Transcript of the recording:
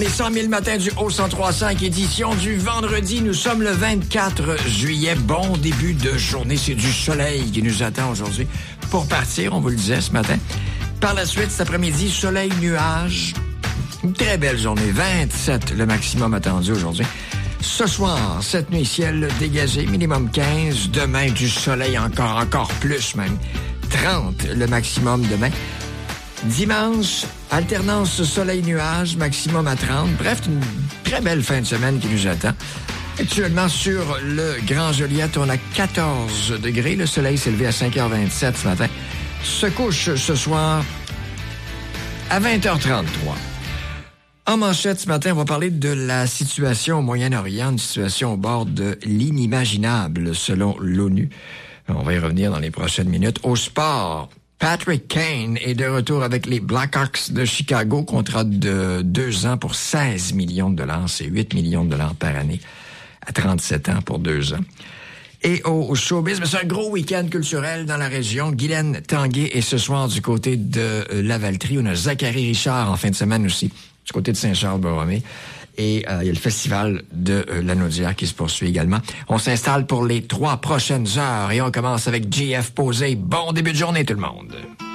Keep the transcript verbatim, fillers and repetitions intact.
cent mille matins du Haut cent trois cinq, édition du vendredi. Nous sommes le vingt-quatre juillet. Bon début de journée. C'est du soleil qui nous attend aujourd'hui. Pour partir, on vous le disait ce matin. Par la suite, cet après-midi, soleil, nuages. Une très belle journée. vingt-sept le maximum attendu aujourd'hui. Ce soir, cette nuit, ciel dégagé, minimum quinze. Demain, du soleil encore, encore plus même. trente le maximum demain. Dimanche, alternance soleil-nuage, maximum à trente. Bref, une très belle fin de semaine qui nous attend. Actuellement, sur le Grand Joliette, on a quatorze degrés. Le soleil s'est levé à cinq heures vingt-sept ce matin. Se couche ce soir à vingt heures trente-trois. En manchette ce matin, on va parler de la situation au Moyen-Orient, une situation au bord de l'inimaginable, selon l'ONU. On va y revenir dans les prochaines minutes. Au sport, Patrick Kane est de retour avec les Blackhawks de Chicago, contrat de deux ans pour seize millions de dollars. C'est huit millions de dollars par année, à trente-sept ans pour deux ans. Et au showbiz, c'est un gros week-end culturel dans la région. Guylaine Tanguay est ce soir du côté de Lavaltrie. On a Zachary Richard en fin de semaine aussi, du côté de Saint-Charles-Borromée. Et euh, il y a le festival de euh, la Naudière qui se poursuit également. On s'installe pour les trois prochaines heures et on commence avec J F Posé. Bon début de journée tout le monde.